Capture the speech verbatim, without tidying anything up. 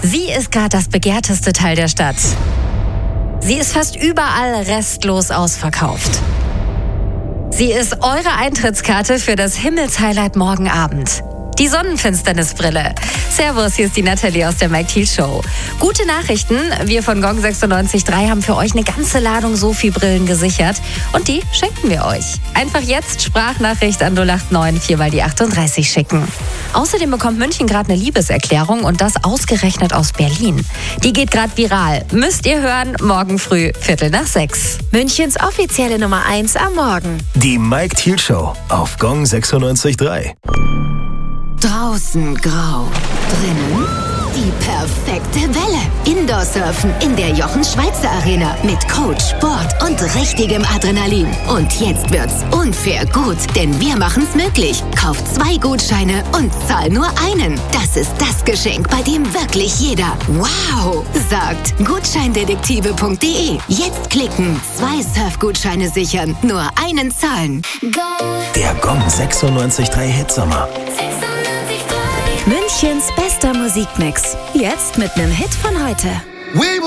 Sie ist gerade das begehrteste Teil der Stadt. Sie ist fast überall restlos ausverkauft. Sie ist eure Eintrittskarte für das Himmelshighlight morgen Abend. Die Sonnenfinsternisbrille. Servus, hier ist die Natalie aus der Mike Thiel Show. Gute Nachrichten, wir von Gong sechsundneunzig Komma drei haben für euch eine ganze Ladung Sophie-Brillen gesichert und die schenken wir euch. Einfach jetzt Sprachnachricht an null acht neun vier mal die achtunddreißig schicken. Außerdem bekommt München gerade eine Liebeserklärung und das ausgerechnet aus Berlin. Die geht gerade viral. Müsst ihr hören, morgen früh, Viertel nach sechs. Münchens offizielle Nummer eins am Morgen. Die Mike Thiel Show auf Gong sechsundneunzig Komma drei. Draußen grau, drinnen die perfekte Welle. Indoor-Surfen in der Jochen-Schweizer Arena mit Coach, Sport und richtigem Adrenalin. Und jetzt wird's unfair gut, denn wir machen's möglich. Kauf zwei Gutscheine und zahl nur einen. Das ist das Geschenk, bei dem wirklich jeder wow sagt. Gutscheindetektive punkt de. Jetzt klicken, zwei Surfgutscheine sichern, nur einen zahlen. Der Gong sechsundneunzig Komma drei Hitsommer. Münchens bester Musikmix. Jetzt mit nem Hit von heute. We